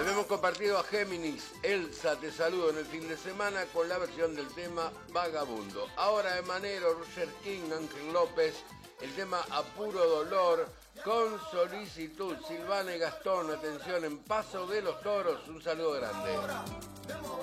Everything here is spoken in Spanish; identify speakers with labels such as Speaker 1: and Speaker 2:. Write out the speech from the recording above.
Speaker 1: Habíamos compartido a Géminis, Elsa Te Saludo en el fin de semana con la versión del tema Vagabundo. Ahora Emanero, Roger King, Ángel López, el tema A Puro Dolor, con solicitud, Silvana y Gastón, atención, en Paso de los Toros, un saludo grande.